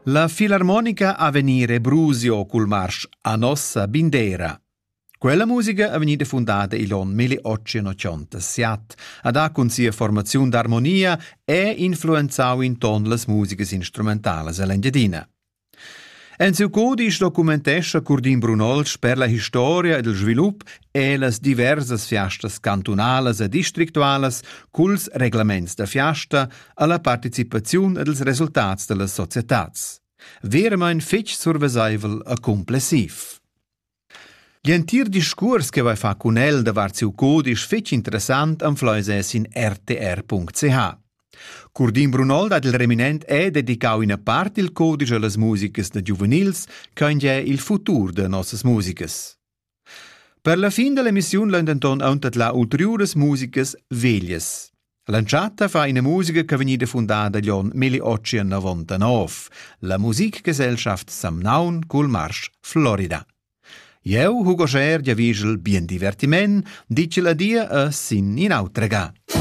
La Filarmonica Avenire Brusio cul marsch A Nossa Bindera. Quella musica è venuta fondata l'anno 1887 ed ha con sia formazione d'armonia e influenzato in ton le musiche strumentali all'Engiadina. En seu codice documentesce Curdin Brunolsch per la storia e il sviluppo e le diverse fiestas cantonales e districtuales culs reglaments de fiesta e la participazione e ils resultats delle societats. Veramente fetg survesaivel e complessiv. L'entir discurs che vai fa con el davart seu codice fetg interessant influences in rtr.ch. Curdin Brunold ad il reminent è dedicau in a part il codice alle musicas de juvenils che in il futur de nossas musicas. Per la fin dell'emissione l'ententon ontat la ulteriores musicas veglias. Lanciata fa una musica che veniva fondata l'anno 1899, la Musikgesellschaft Samnaun col Marsch Florida. Io, Hugo Scher, ja vigel bien divertiment, dice la dia a sin in autrega.